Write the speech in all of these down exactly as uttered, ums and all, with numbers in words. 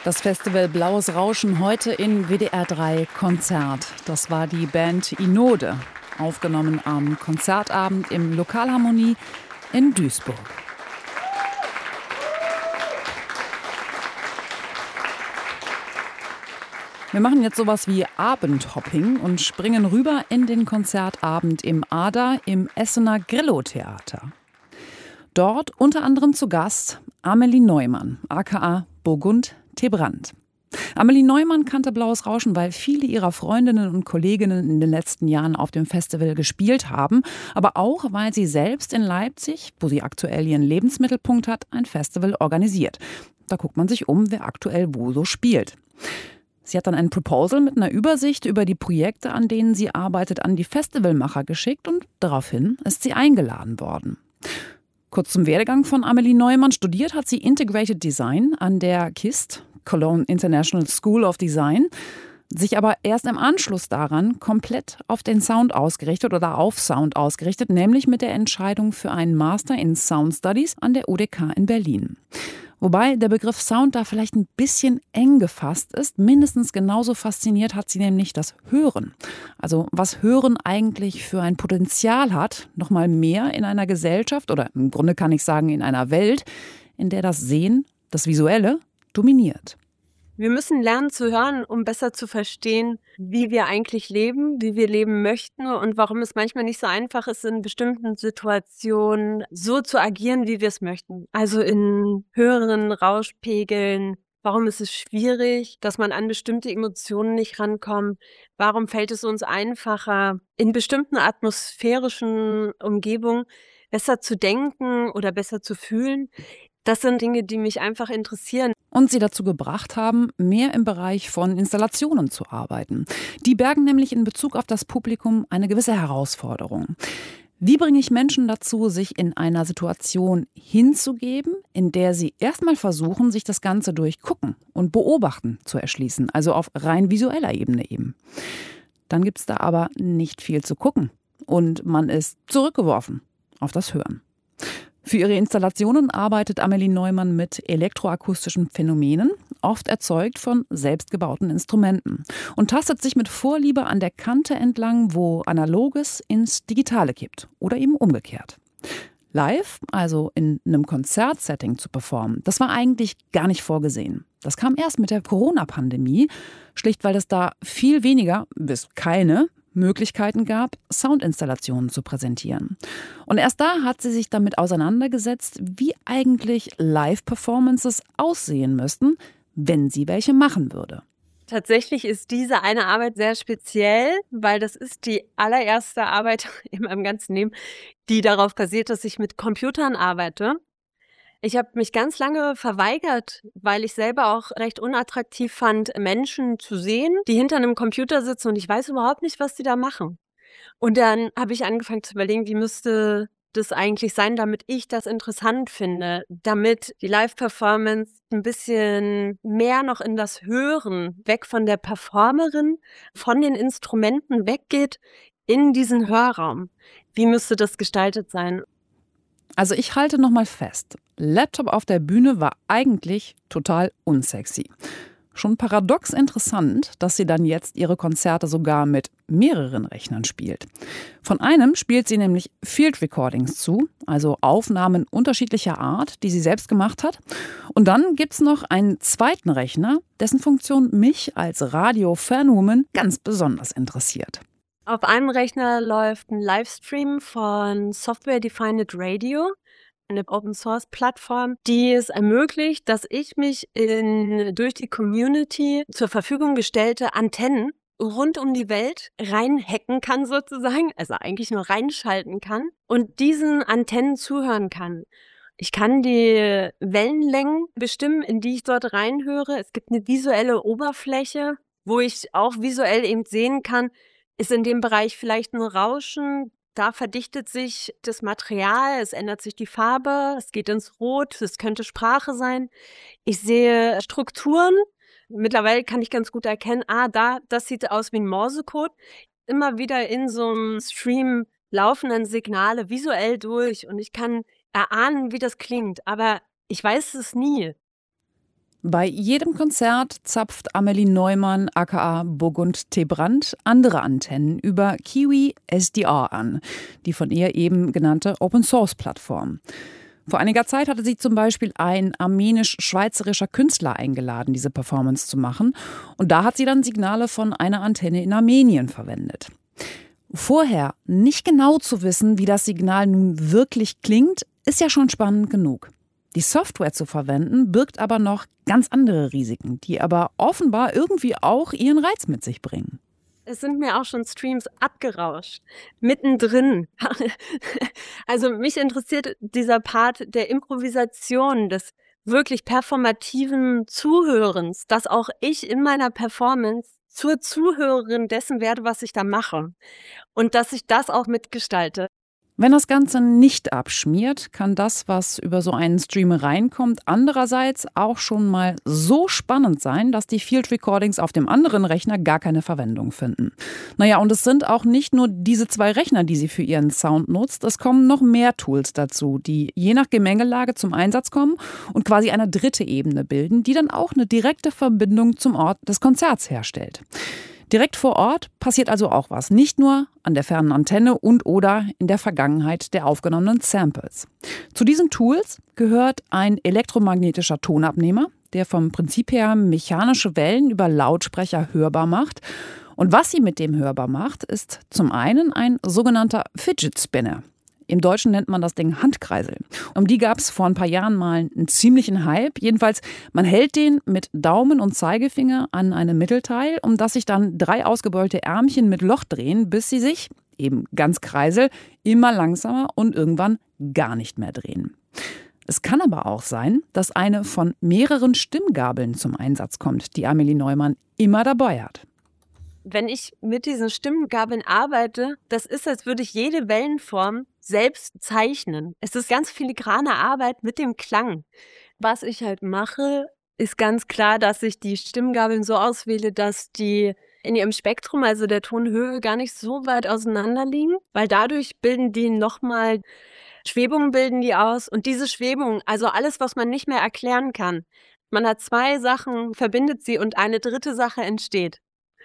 Das Festival Blaues Rauschen heute in W D R drei Konzert. Das war die Band Inode, aufgenommen am Konzertabend im Lokalharmonie in Duisburg. Wir machen jetzt sowas wie Abendhopping und springen rüber in den Konzertabend im A D A im Essener Grillo-Theater. Dort unter anderem zu Gast Amelie Neumann, aka Burgund Thebrand. Amelie Neumann kannte Blaues Rauschen, weil viele ihrer Freundinnen und Kolleginnen in den letzten Jahren auf dem Festival gespielt haben, aber auch, weil sie selbst in Leipzig, wo sie aktuell ihren Lebensmittelpunkt hat, ein Festival organisiert. Da guckt man sich um, wer aktuell wo so spielt. Sie hat dann ein Proposal mit einer Übersicht über die Projekte, an denen sie arbeitet, an die Festivalmacher geschickt und daraufhin ist sie eingeladen worden. Kurz zum Werdegang von Amelie Neumann. Studiert hat sie Integrated Design an der K I S T, Cologne International School of Design, sich aber erst im Anschluss daran komplett auf den Sound ausgerichtet oder auf Sound ausgerichtet, nämlich mit der Entscheidung für einen Master in Sound Studies an der U D K in Berlin. Wobei der Begriff Sound da vielleicht ein bisschen eng gefasst ist. Mindestens genauso fasziniert hat sie nämlich das Hören. Also was Hören eigentlich für ein Potenzial hat, noch mal mehr in einer Gesellschaft oder im Grunde kann ich sagen in einer Welt, in der das Sehen, das Visuelle, dominiert. Wir müssen lernen zu hören, um besser zu verstehen, wie wir eigentlich leben, wie wir leben möchten und warum es manchmal nicht so einfach ist, in bestimmten Situationen so zu agieren, wie wir es möchten. Also in höheren Rauschpegeln. Warum ist es schwierig, dass man an bestimmte Emotionen nicht rankommt? Warum fällt es uns einfacher, in bestimmten atmosphärischen Umgebungen besser zu denken oder besser zu fühlen? Das sind Dinge, die mich einfach interessieren. Und sie dazu gebracht haben, mehr im Bereich von Installationen zu arbeiten. Die bergen nämlich in Bezug auf das Publikum eine gewisse Herausforderung. Wie bringe ich Menschen dazu, sich in einer Situation hinzugeben, in der sie erstmal versuchen, sich das Ganze durch Gucken und Beobachten zu erschließen, also auf rein visueller Ebene eben. Dann gibt es da aber nicht viel zu gucken und man ist zurückgeworfen auf das Hören. Für ihre Installationen arbeitet Amelie Neumann mit elektroakustischen Phänomenen, oft erzeugt von selbstgebauten Instrumenten und tastet sich mit Vorliebe an der Kante entlang, wo Analoges ins Digitale kippt oder eben umgekehrt. Live, also in einem Konzertsetting zu performen, das war eigentlich gar nicht vorgesehen. Das kam erst mit der Corona-Pandemie, schlicht weil es da viel weniger bis keine Möglichkeiten gab, Soundinstallationen zu präsentieren. Und erst da hat sie sich damit auseinandergesetzt, wie eigentlich Live-Performances aussehen müssten, wenn sie welche machen würde. Tatsächlich ist diese eine Arbeit sehr speziell, weil das ist die allererste Arbeit in meinem ganzen Leben, die darauf basiert, dass ich mit Computern arbeite. Ich habe mich ganz lange verweigert, weil ich selber auch recht unattraktiv fand, Menschen zu sehen, die hinter einem Computer sitzen und ich weiß überhaupt nicht, was die da machen. Und dann habe ich angefangen zu überlegen, wie müsste das eigentlich sein, damit ich das interessant finde, damit die Live-Performance ein bisschen mehr noch in das Hören, weg von der Performerin, von den Instrumenten weggeht, in diesen Hörraum. Wie müsste das gestaltet sein? Also ich halte noch mal fest, Laptop auf der Bühne war eigentlich total unsexy. Schon paradox interessant, dass sie dann jetzt ihre Konzerte sogar mit mehreren Rechnern spielt. Von einem spielt sie nämlich Field Recordings zu, also Aufnahmen unterschiedlicher Art, die sie selbst gemacht hat. Und dann gibt's noch einen zweiten Rechner, dessen Funktion mich als Radio-Fanwoman ganz besonders interessiert. Auf einem Rechner läuft ein Livestream von Software Defined Radio, eine Open-Source-Plattform, die es ermöglicht, dass ich mich in durch die Community zur Verfügung gestellte Antennen rund um die Welt reinhacken kann sozusagen, also eigentlich nur reinschalten kann und diesen Antennen zuhören kann. Ich kann die Wellenlängen bestimmen, in die ich dort reinhöre. Es gibt eine visuelle Oberfläche, wo ich auch visuell eben sehen kann, ist in dem Bereich vielleicht nur Rauschen, da verdichtet sich das Material, es ändert sich die Farbe, es geht ins Rot, es könnte Sprache sein. Ich sehe Strukturen, mittlerweile kann ich ganz gut erkennen, ah, da, das sieht aus wie ein Morsecode. Immer wieder in so einem Stream laufen dann Signale visuell durch und ich kann erahnen, wie das klingt, aber ich weiß es nie. Bei jedem Konzert zapft Amelie Neumann aka Burgund T. Brandt andere Antennen über Kiwi S D R an, die von ihr eben genannte Open-Source-Plattform. Vor einiger Zeit hatte sie zum Beispiel ein armenisch-schweizerischer Künstler eingeladen, diese Performance zu machen. Und da hat sie dann Signale von einer Antenne in Armenien verwendet. Vorher nicht genau zu wissen, wie das Signal nun wirklich klingt, ist ja schon spannend genug. Die Software zu verwenden, birgt aber noch ganz andere Risiken, die aber offenbar irgendwie auch ihren Reiz mit sich bringen. Es sind mir auch schon Streams abgerauscht, mittendrin. Also mich interessiert dieser Part der Improvisation, des wirklich performativen Zuhörens, dass auch ich in meiner Performance zur Zuhörerin dessen werde, was ich da mache und dass ich das auch mitgestalte. Wenn das Ganze nicht abschmiert, kann das, was über so einen Stream reinkommt, andererseits auch schon mal so spannend sein, dass die Field Recordings auf dem anderen Rechner gar keine Verwendung finden. Naja, und es sind auch nicht nur diese zwei Rechner, die sie für ihren Sound nutzt. Es kommen noch mehr Tools dazu, die je nach Gemengelage zum Einsatz kommen und quasi eine dritte Ebene bilden, die dann auch eine direkte Verbindung zum Ort des Konzerts herstellt. Direkt vor Ort passiert also auch was, nicht nur an der fernen Antenne und oder in der Vergangenheit der aufgenommenen Samples. Zu diesen Tools gehört ein elektromagnetischer Tonabnehmer, der vom Prinzip her mechanische Wellen über Lautsprecher hörbar macht. Und was sie mit dem hörbar macht, ist zum einen ein sogenannter Fidget Spinner. Im Deutschen nennt man das Ding Handkreisel. Um die gab es vor ein paar Jahren mal einen ziemlichen Hype. Jedenfalls, man hält den mit Daumen und Zeigefinger an einem Mittelteil, um das sich dann drei ausgebeulte Ärmchen mit Loch drehen, bis sie sich, eben ganz Kreisel, immer langsamer und irgendwann gar nicht mehr drehen. Es kann aber auch sein, dass eine von mehreren Stimmgabeln zum Einsatz kommt, die Amelie Neumann immer dabei hat. Wenn ich mit diesen Stimmgabeln arbeite, das ist, als würde ich jede Wellenform selbst zeichnen. Es ist ganz filigrane Arbeit mit dem Klang. Was ich halt mache, ist ganz klar, dass ich die Stimmgabeln so auswähle, dass die in ihrem Spektrum, also der Tonhöhe, gar nicht so weit auseinander liegen, weil dadurch bilden die nochmal Schwebungen bilden die aus. Und diese Schwebungen, also alles, was man nicht mehr erklären kann, man hat zwei Sachen, verbindet sie und eine dritte Sache entsteht.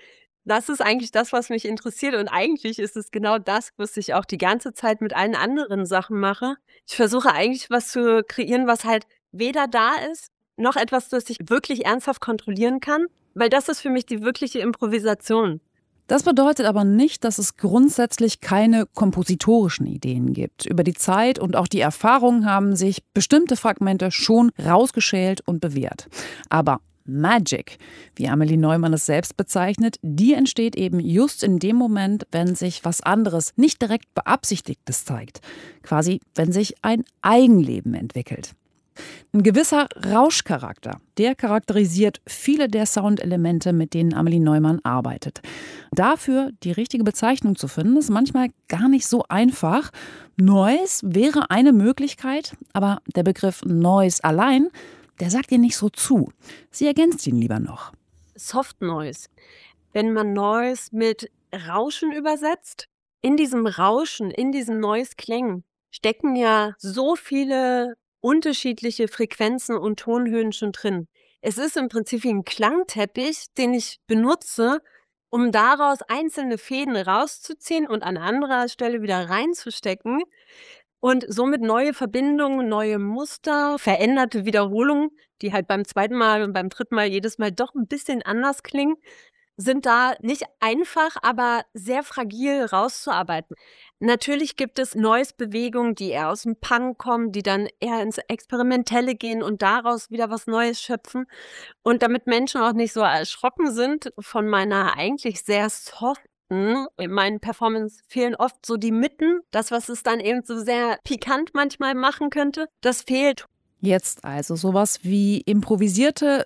Das ist eigentlich das, was mich interessiert und eigentlich ist es genau das, was ich auch die ganze Zeit mit allen anderen Sachen mache. Ich versuche eigentlich was zu kreieren, was halt weder da ist, noch etwas, das ich wirklich ernsthaft kontrollieren kann, weil das ist für mich die wirkliche Improvisation. Das bedeutet aber nicht, dass es grundsätzlich keine kompositorischen Ideen gibt. Über die Zeit und auch die Erfahrung haben sich bestimmte Fragmente schon rausgeschält und bewährt. Aber Magic, wie Amelie Neumann es selbst bezeichnet, die entsteht eben just in dem Moment, wenn sich was anderes, nicht direkt Beabsichtigtes zeigt. Quasi, wenn sich ein Eigenleben entwickelt. Ein gewisser Rauschcharakter, der charakterisiert viele der Soundelemente, mit denen Amelie Neumann arbeitet. Dafür die richtige Bezeichnung zu finden, ist manchmal gar nicht so einfach. Noise wäre eine Möglichkeit, aber der Begriff Noise allein, der sagt ihr nicht so zu. Sie ergänzt ihn lieber noch. Soft Noise. Wenn man Noise mit Rauschen übersetzt, in diesem Rauschen, in diesen Noise-Klängen stecken ja so viele unterschiedliche Frequenzen und Tonhöhen schon drin. Es ist im Prinzip wie ein Klangteppich, den ich benutze, um daraus einzelne Fäden rauszuziehen und an anderer Stelle wieder reinzustecken. Und somit neue Verbindungen, neue Muster, veränderte Wiederholungen, die halt beim zweiten Mal und beim dritten Mal jedes Mal doch ein bisschen anders klingen, sind da nicht einfach, aber sehr fragil rauszuarbeiten. Natürlich gibt es Noise-Bewegungen, die eher aus dem Punk kommen, die dann eher ins Experimentelle gehen und daraus wieder was Neues schöpfen. Und damit Menschen auch nicht so erschrocken sind von meiner eigentlich sehr soften, in meinen Performances fehlen oft so die Mitten, das, was es dann eben so sehr pikant manchmal machen könnte, das fehlt. Jetzt also sowas wie improvisierte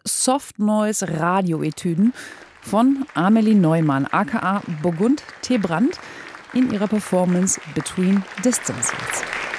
Soft-Noise-Radio-Etüden von Amelie Neumann, aka Burgund T. Brandt, in ihrer Performance Between Distances.